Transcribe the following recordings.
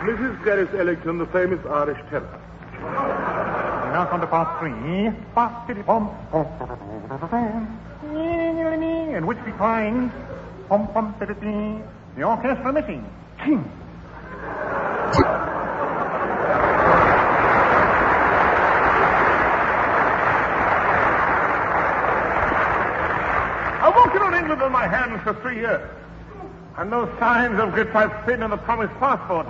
Mrs. Gareth Ellington, the famous Irish tenor. Now come to part 3. And which declines. The orchestra missing. I've walked around England on my hands for 3 years. And no signs of grip I've seen in the promised passport.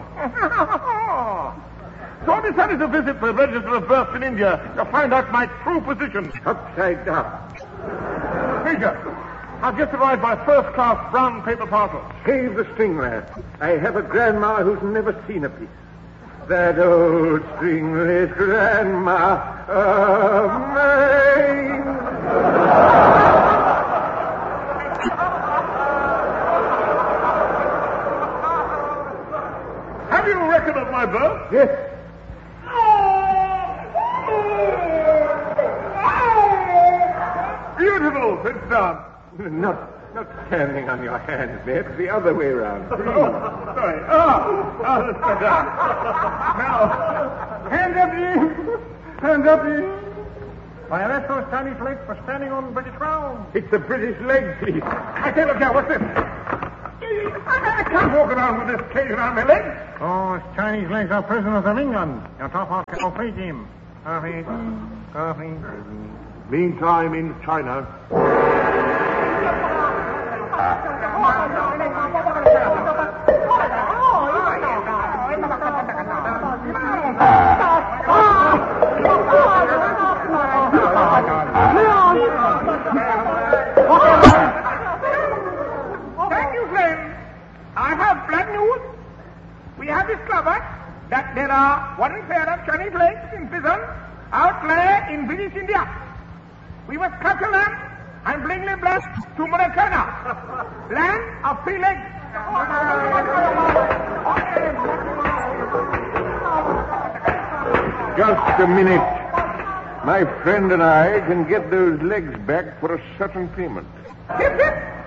So I decided to visit the Register of Births in India to find out my true position. Upside down. Major, I've just arrived by first-class brown paper parcel. Save the string, lad. I have a grandma who's never seen a piece. That old stringless grandma of mine. Have you a record of my birth? Yes. Beautiful. Sit down. Not standing on your hands, Ned. The other way around. Sorry. Let's sit down. Now, Hands up, ye! Hands up, ye! Why, that's those Chinese legs for standing on British ground. It's the British leg piece. I say, look here, what's this? I can't walk around with this cage around my legs. Oh, it's Chinese legs are prisoners of England. Your top off free team. Meantime, in China. Thank you, friend. I have bad news. We have discovered that there are one pair of Chinese legs in prison out there in British India. We must capture them and bring them back to Maracana, land of free legs. Just a minute. My friend and I can get those legs back for a certain payment. Hip, hip.